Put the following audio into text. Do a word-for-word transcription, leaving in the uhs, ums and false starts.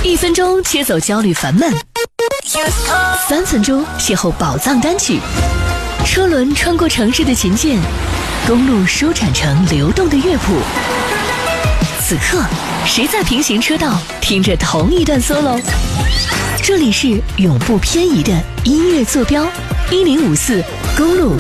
一分钟切走焦虑烦闷，三分钟邂逅宝藏单曲。车轮穿过城市的琴键，公路舒展成流动的乐谱。此刻，谁在平行车道听着同一段 solo？ 这里是永不偏移的音乐坐标，一零五四公路